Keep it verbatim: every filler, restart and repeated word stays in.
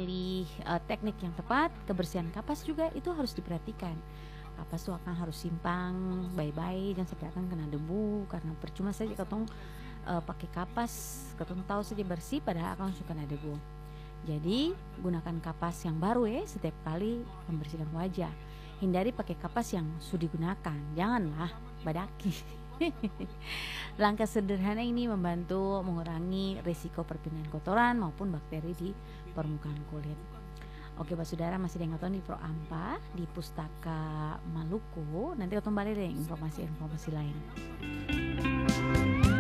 memilih uh, teknik yang tepat, kebersihan kapas juga itu harus diperhatikan. Kapas tuh akan harus simpang baik-baik, jangan sampai akan kena debu, karena percuma saja katong uh, pakai kapas, katong tahu saja bersih padahal akan suka kena debu. Jadi gunakan kapas yang baru ya setiap kali membersihkan wajah. Hindari pakai kapas yang sudah digunakan, janganlah badaki. Langkah sederhana ini membantu mengurangi risiko perpindahan kotoran maupun bakteri di permukaan kulit. Oke Pak Saudara, masih dengan Tony Pro Ampa di Pustaka Maluku. Nanti kembali deh informasi-informasi lain.